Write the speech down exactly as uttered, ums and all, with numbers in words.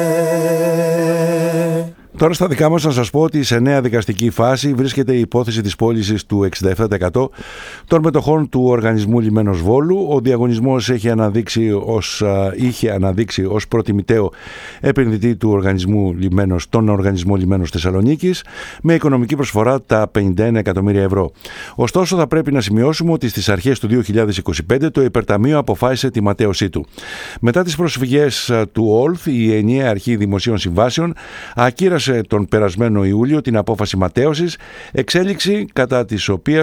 Τώρα στα δικά μας να σας πω ότι σε νέα δικαστική φάση βρίσκεται η υπόθεση της πώλησης του εξήντα επτά τοις εκατό των μετοχών του Οργανισμού Λιμένος Βόλου. Ο διαγωνισμός έχει αναδείξει ως, είχε αναδείξει ως προτιμητέο επενδυτή του Οργανισμού Λιμένος, τον Οργανισμό Λιμένος Θεσσαλονίκης, με οικονομική προσφορά τα πενήντα ένα εκατομμύρια ευρώ. Ωστόσο, θα πρέπει να σημειώσουμε ότι στις αρχές του δύο χιλιάδες είκοσι πέντε το υπερταμείο αποφάσισε τη ματαίωσή του. Μετά τις προσφυγές του ΟΛΘ, η Ενιαία Αρχή Δημοσίων Συμβάσεων ακύρασε τον περασμένο Ιούλιο την απόφαση ματαίωσης, εξέλιξη κατά της οποίας